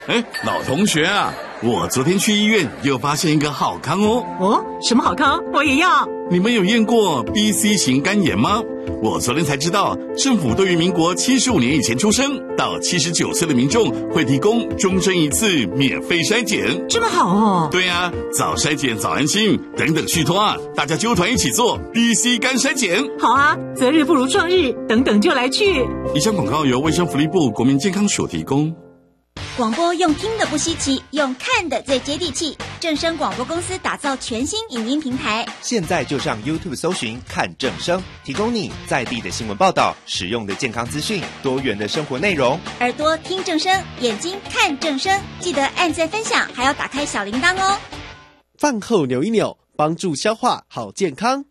老同学啊，我昨天去医院又发现一个好康哦。 哦，什么好康？我也要。 你们有验过 BC 型肝炎吗？我昨天才知道，政府对于民国75年以前出生到79岁的民众会提供终身一次免费筛检。 这么好哦？ 对啊，早筛检早安心，等等续托啊，大家揪团一起做 BC 肝筛检。 好啊，择日不如撞日，等等就来去。 以上广告由卫生福利部国民健康署提供。 广播用听的不稀奇，用看的最接地气。正声广播公司打造全新影音平台， 现在就上 YouTube 搜寻看正声，提供你在地的新闻报道、实用的健康资讯、多元的生活内容。 耳朵听正声，眼睛看正声，记得按赞分享，还要打开小铃铛哦。 饭后扭一扭，帮助消化好健康。